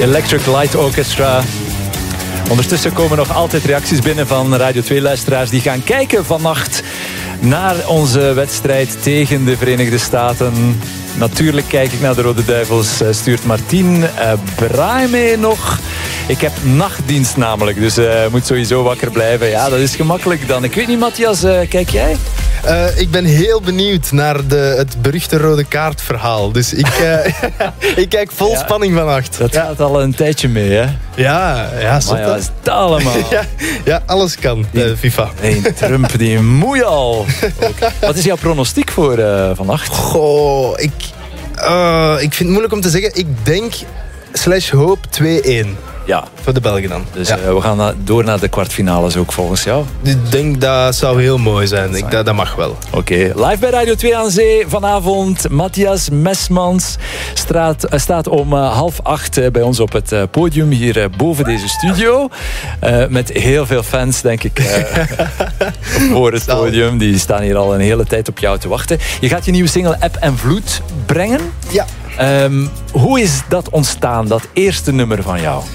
Electric Light Orchestra. Ondertussen komen nog altijd reacties binnen van Radio 2-luisteraars die gaan kijken vannacht naar onze wedstrijd tegen de Verenigde Staten. Natuurlijk kijk ik naar de Rode Duivels, stuurt Martien. Braai mee nog. Ik heb nachtdienst namelijk, dus moet sowieso wakker blijven. Ja, dat is gemakkelijk dan. Ik weet niet, Matthias, kijk jij? Ik ben heel benieuwd naar het beruchte rode kaart verhaal. Dus ik kijk vol spanning vannacht. Dat gaat al een tijdje mee, hè? Ja, maar ja, wat is dat allemaal? Ja, alles kan, FIFA. Nee, Trump, die moeit al. Wat is jouw pronostiek voor vannacht? Goh, ik vind het moeilijk om te zeggen. Ik denk /hoop 2-1. Ja. Voor de Belgen dan. Dus we gaan door naar de kwartfinales ook volgens jou. Ik denk dat zou heel mooi zijn. Dat mag wel. Oké. Live bij Radio 2 aan Zee vanavond. Matthias Mesmans staat om 7:30 bij ons op het podium hier boven deze studio. Met heel veel fans, denk ik, voor het podium. Die staan hier al een hele tijd op jou te wachten. Je gaat je nieuwe single Eb en Vloed brengen. Ja. Hoe is dat ontstaan, dat eerste nummer van jou?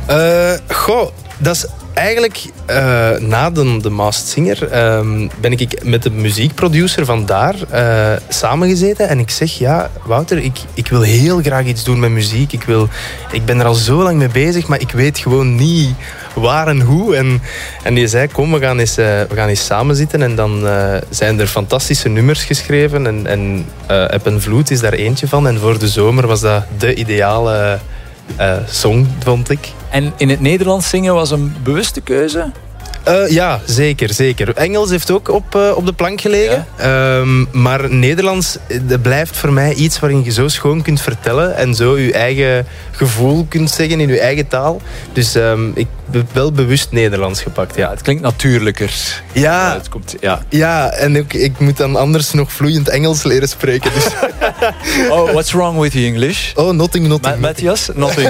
Dat is eigenlijk na de Masked Singer ben ik met de muziekproducer van daar samengezeten. En ik zeg, ja, Wouter, ik wil heel graag iets doen met muziek. Ik ben er al zo lang mee bezig, maar ik weet gewoon niet waar en hoe. En die zei, kom, we gaan eens samen zitten. En dan zijn er fantastische nummers geschreven. En Eb en Vloed is daar eentje van. En voor de zomer was dat de ideale song, vond ik. En in het Nederlands zingen was een bewuste keuze? Ja, zeker. Engels heeft ook op de plank gelegen. Ja. Maar Nederlands, dat blijft voor mij iets waarin je zo schoon kunt vertellen en zo je eigen gevoel kunt zeggen in je eigen taal. Dus ik heb wel bewust Nederlands gepakt. Ja. Het klinkt natuurlijker. Ja, ja, en ik moet dan anders nog vloeiend Engels leren spreken. Dus. Oh, what's wrong with the English? Oh, nothing. Matthias? Nothing.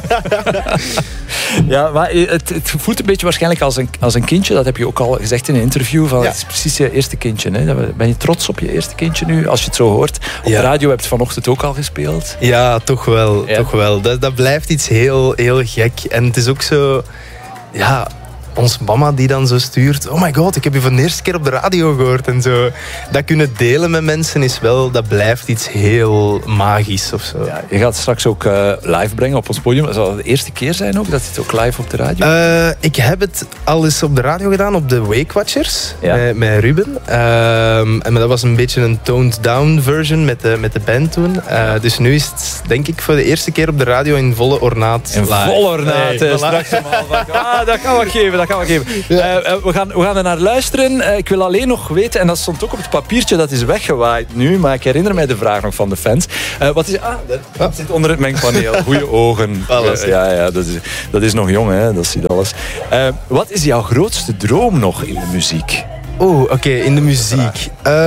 Ja, maar het voelt een beetje waarschijnlijk als een kindje. Dat heb je ook al gezegd in een interview. Van, het is precies je eerste kindje. Hè? Ben je trots op je eerste kindje nu, als je het zo hoort? Op de radio heb je het vanochtend ook al gespeeld. Ja, toch wel. Ja. Toch wel. Dat blijft iets heel, heel gek. En het is ook zo... Ja, ons mama die dan zo stuurt... Oh my god, ik heb je voor de eerste keer op de radio gehoord. En zo. Dat kunnen delen met mensen is wel... Dat blijft iets heel magisch of zo. Ja, je gaat straks ook live brengen op ons podium. Zal het de eerste keer zijn ook, dat je het ook live op de radio? Ik heb het al eens op de radio gedaan, op de Wake Watchers. Ja. Met Ruben. En dat was een beetje een toned down version met de band toen. Dus nu is het, denk ik, voor de eerste keer op de radio in volle ornaat. In volle ornaat. Hey, straks allemaal. Dat gaan we geven. Ja. We gaan er naar luisteren. Ik wil alleen nog weten, en dat stond ook op het papiertje, dat is weggewaaid nu, maar ik herinner mij de vraag nog van de fans. Wat is... dat zit onder het mengpaneel. Goeie ogen. Alles. Ja, dat is nog jong, hè. Dat ziet alles. Wat is jouw grootste droom nog in de muziek? Oké, in de muziek.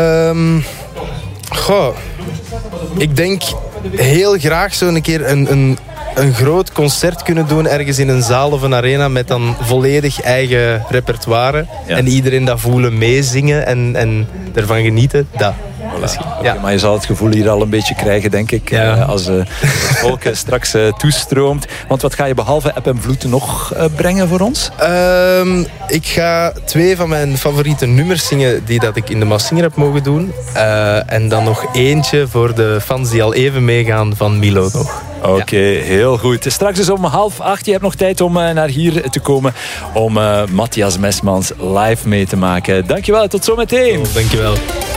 Ik denk heel graag zo een keer een groot concert kunnen doen ergens in een zaal of een arena met dan volledig eigen repertoire. Ja. En iedereen dat voelen, meezingen en ervan genieten. Dat. Okay, maar je zal het gevoel hier al een beetje krijgen, denk ik, als het volk straks toestroomt. Want wat ga je behalve Eb en Vloed nog brengen voor ons? Ik ga 2 van mijn favoriete nummers zingen die dat ik in de Masked Singer heb mogen doen. En dan nog eentje voor de fans die al even meegaan van Milo nog. Oké, heel goed. Straks is om 7:30. Je hebt nog tijd om naar hier te komen om Matthias Mesmans live mee te maken. Dankjewel, tot zometeen. Dankjewel.